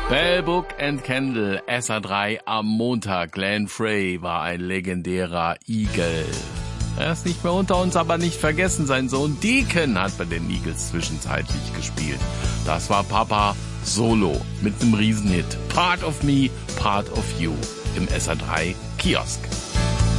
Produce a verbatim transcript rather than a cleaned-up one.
Bell, Book and Candle, S A drei am Montag. Glenn Frey war ein legendärer Eagle. Er ist nicht mehr unter uns, aber nicht vergessen, sein Sohn Deacon hat bei den Eagles zwischenzeitlich gespielt. Das war Papa Solo mit einem Riesenhit. Part of Me, Part of You im S A drei Kiosk.